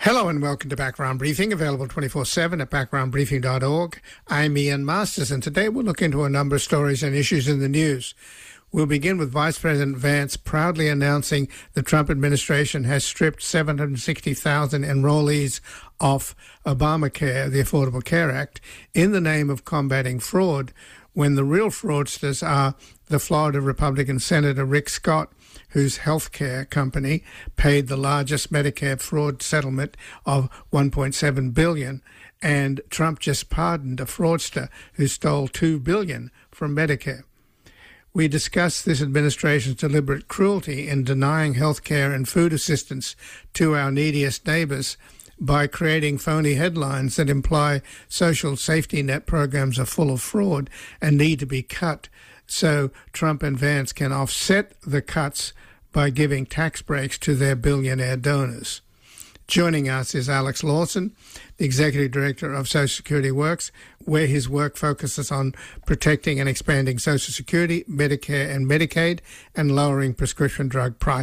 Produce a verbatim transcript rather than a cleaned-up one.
Hello and welcome to Background Briefing, available twenty-four seven at background briefing dot org. I'm Ian Masters, and today we'll look into a number of stories and issues in the news. We'll begin with Vice President Vance proudly announcing the Trump administration has stripped seven hundred sixty thousand enrollees off Obamacare, the Affordable Care Act, in the name of combating fraud, when the real fraudsters are the Florida Republican Senator Rick Scott, whose healthcare company paid the largest Medicare fraud settlement of one point seven billion dollars, and Trump just pardoned a fraudster who stole two billion dollars from Medicare. We discussed this administration's deliberate cruelty in denying health care and food assistance to our neediest neighbors by creating phony headlines that imply social safety net programs are full of fraud and need to be cut, so Trump and Vance can offset the cuts by giving tax breaks to their billionaire donors. Joining us is Alex Lawson, the Executive Director of Social Security Works, where his work focuses on protecting and expanding Social Security, Medicare and Medicaid, and lowering prescription drug prices.